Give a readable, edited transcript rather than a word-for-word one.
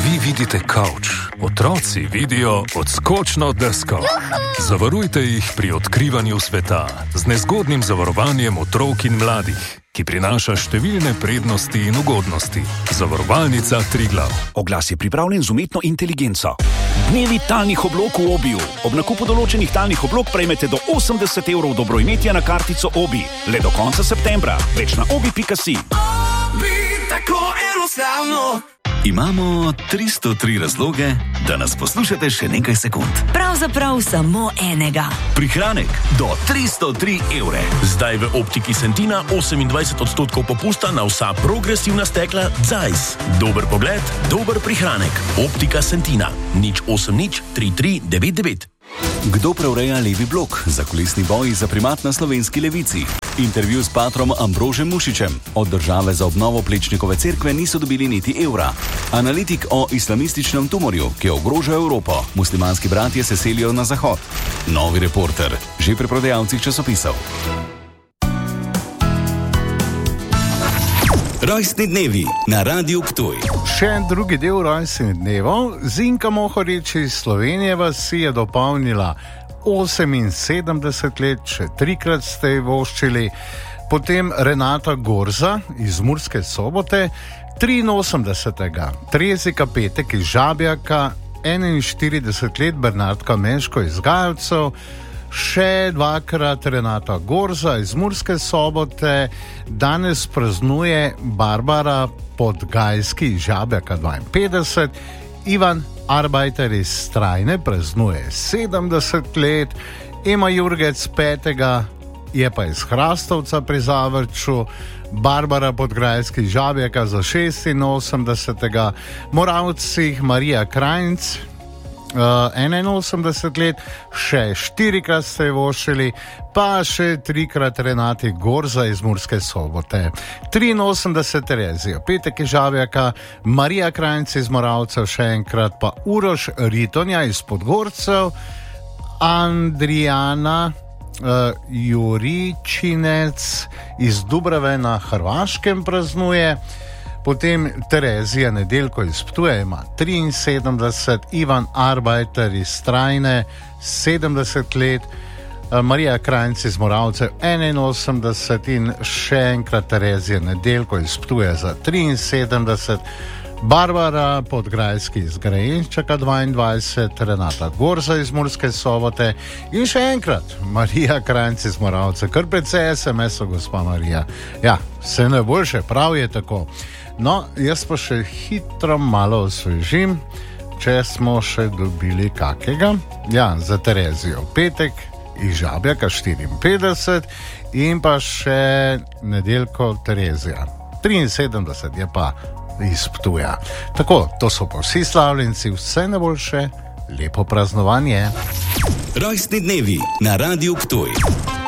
Vi vidite kavč, otroci vidijo odskočno desko. Zavarujte jih pri odkrivanju sveta z nezgodnim zavarovanjem otrok in mladih, ki prinaša številne prednosti in ugodnosti. Zavarovalnica Triglav. Oglas je pripravljen z umetno inteligenco. Dnevi talnih oblog v Obiju. Ob nakupu določenih talnih oblog prejmete do 80 € dobroimetja na kartico Obi. Le do konca septembra. Več na obi.si. Obi, tako enostavno. Imamo 303 razloge, da nas poslušate še nekaj sekund. Pravzaprav samo enega. Prihranek do 303 €. Zdaj v Optiki Sentina 28% popusta na vsa progresivna stekla Zeiss. Dober pogled, dober prihranek. Optika Sentina. 080 33 99. Kdo preureja levi blok? Zakulisni boji za primat na slovenski levici. Intervju s patrom Ambrožem Mušičem. Od države za obnovo Plečnikove cerkve niso dobili niti evra. Analitik o islamističnem tumorju, ki ogroža Evropo. Muslimanski bratje se selijo na zahod. Novi Reporter. Že pri prodajalcih časopisov. Rojstni dnevi na Radiu Ptuj. Še en drugi del rojstnih dnevov. Zinka Mohorič iz Slovenije vas je dopolnila 78 let, še 3-krat ste ji voščili. Potem Renata Gorza iz Murske Sobote, 83. Trezika Petek iz Žabjaka, 41 let Bernardka Meško iz Gajevcev, še 2-krat Renata Gorza iz Murske Sobote. Danes praznuje Barbara Podgajski iz Žabjaka 52, Ivan Arbajter iz Strajne praznuje 70 let, Ema Jurgec 5. je pa iz Hrastovca pri Zavrču, Barbara Podgajski iz Žabjaka za 86. Moravcih Marija Krajnc 81 let, še 4-krat ste jo voščili, pa še 3-krat Renati Gorza iz Murske Sobote. 83 Terezijo Petek iz Žabjaka, Marija Krajnc iz Moravcev še enkrat, pa Uroš Ritonja iz Podgorcev, Andrijana Juričinec iz Dubrave na Hrvaškem praznuje. Potem Terezija Nedeljko iz Ptuja ima 73, Ivan Arbajter iz Strajne 70 let, Marija Krajnc iz Moravcev 81 in še enkrat Terezija Nedeljko iz Ptuja za 73, Barbara Podgrajski iz Grajenčaka 22, Renata Gorza iz Murske Sobote in še enkrat Marija Krajnc iz Moravcev. Kar precej SMS-ov, gospa Marija. Ja, vse najboljše, prav je tako. No, jaz pa še hitro malo osvežim, če smo še dobili kakega. Ja, za Terezijo Petek iz Žabjaka 54 in pa še Nedeljko Terezija 73 je pa iz Ptuja. Tako, to so pa vsi slavljenci, vse najboljše, lepo praznovanje. Rojstni dnevi na Radiu Ptuj.